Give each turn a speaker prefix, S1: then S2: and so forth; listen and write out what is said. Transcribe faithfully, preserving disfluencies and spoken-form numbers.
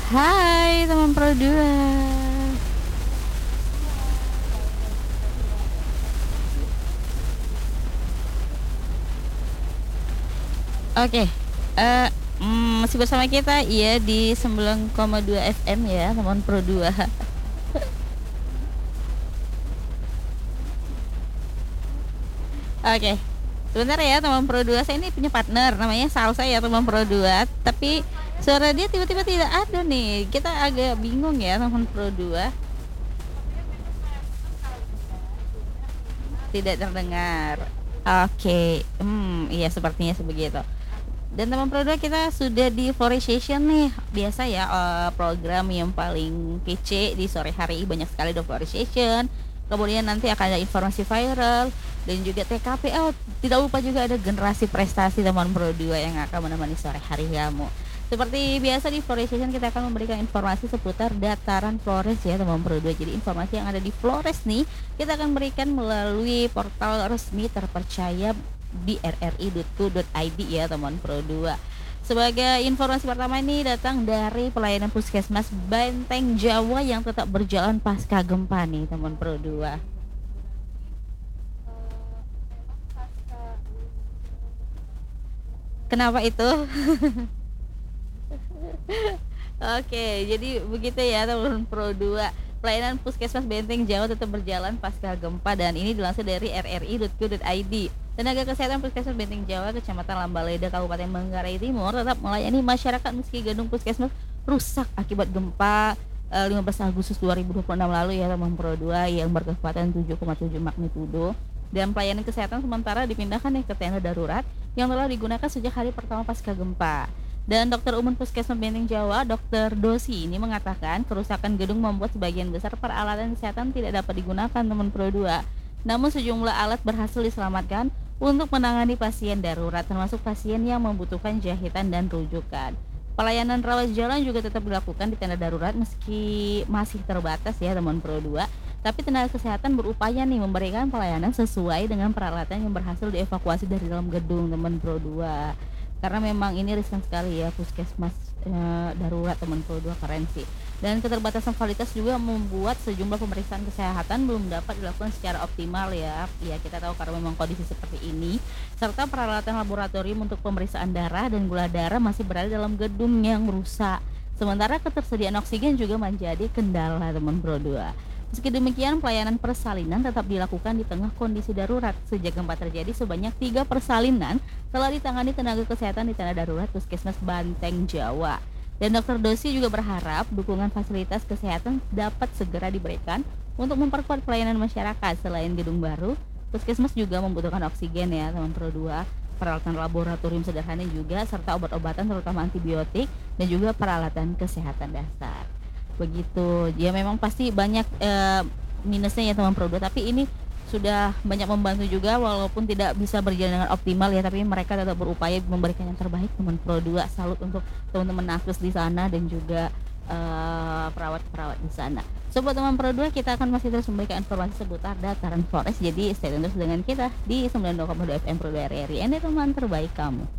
S1: Hai teman Pro dua. Oke, eh mm, masih bersama kita ya di sembilan koma dua F M ya teman Pro dua. Oke, sebentar ya teman Pro dua. Saya ini punya partner namanya Salsa ya teman Pro dua. Tapi suara dia tiba-tiba tidak ada nih. Kita agak bingung ya teman Pro dua. Tidak terdengar. Oke, hmm, iya sepertinya sebegitu. Dan teman Pro dua kita sudah di Florestation nih. Biasa ya eh, program yang paling kece di sore hari, banyak sekali di Florestation. Kemudian nanti akan ada informasi viral dan juga T K P. Oh, tidak lupa juga ada generasi prestasi teman Pro dua yang akan menemani sore hari kamu. Seperti biasa di Florestation kita akan memberikan informasi seputar dataran Flores ya teman Pro dua. Jadi informasi yang ada di Flores nih kita akan berikan melalui portal resmi terpercaya di r r i dot co dot i d ya teman Pro dua. Sebagai informasi pertama ini datang dari pelayanan Puskesmas Benteng Jawa yang tetap berjalan pasca gempa nih teman Pro dua. Kenapa itu? Oke, jadi begitu ya teman Pro dua. Pelayanan Puskesmas Benteng Jawa tetap berjalan pasca gempa dan ini dilansir dari r r i dot co dot i d. Tenaga Kesehatan Puskesmas Benteng Jawa Kecamatan Lambaleda Kabupaten Manggarai Timur tetap melayani masyarakat meski gedung puskesmas rusak akibat gempa eh, lima belas Agustus dua ribu dua puluh enam lalu ya teman Pro dua yang berkekuatan tujuh koma tujuh magnitudo. Dan pelayanan kesehatan sementara dipindahkan nih ke tenda darurat yang telah digunakan sejak hari pertama pasca gempa. Dan Dokter Umum Puskesmas Benteng Jawa, Dokter Dosi ini mengatakan kerusakan gedung membuat sebagian besar peralatan kesehatan tidak dapat digunakan teman Pro dua. Namun sejumlah alat berhasil diselamatkan untuk menangani pasien darurat termasuk pasien yang membutuhkan jahitan dan rujukan. Pelayanan rawat jalan juga tetap dilakukan di tenda darurat meski masih terbatas ya teman Pro dua. Tapi tenaga kesehatan berupaya nih memberikan pelayanan sesuai dengan peralatan yang berhasil dievakuasi dari dalam gedung teman Pro dua. Karena memang ini riskan sekali ya puskesmas e, darurat teman Pro dua, keren sih. Dan keterbatasan fasilitas juga membuat sejumlah pemeriksaan kesehatan belum dapat dilakukan secara optimal ya. Ya kita tahu karena memang kondisi seperti ini. Serta peralatan laboratorium untuk pemeriksaan darah dan gula darah masih berada dalam gedung yang rusak. Sementara ketersediaan oksigen juga menjadi kendala teman Pro dua. Meski demikian, pelayanan persalinan tetap dilakukan di tengah kondisi darurat. Sejak gempa terjadi, sebanyak tiga persalinan telah ditangani tenaga kesehatan di tenda darurat Puskesmas Banteng Jawa. Dan Dokter Dosi juga berharap dukungan fasilitas kesehatan dapat segera diberikan untuk memperkuat pelayanan masyarakat. Selain gedung baru, Puskesmas juga membutuhkan oksigen ya teman Pro dua, peralatan laboratorium sederhana juga, serta obat-obatan terutama antibiotik dan juga peralatan kesehatan dasar. Begitu ya, memang pasti banyak eh, minusnya ya teman Pro dua, tapi ini sudah banyak membantu juga walaupun tidak bisa berjalan dengan optimal ya, tapi mereka tetap berupaya memberikan yang terbaik teman Pro dua. Salut untuk teman-teman nakes di sana dan juga eh, perawat-perawat di sana. Sobat teman Pro dua, kita akan masih terus memberikan informasi seputar dataran Flores, jadi stay tune terus dengan kita di sembilan puluh dua koma dua F M Pro dua R R I, Anda teman terbaik kamu.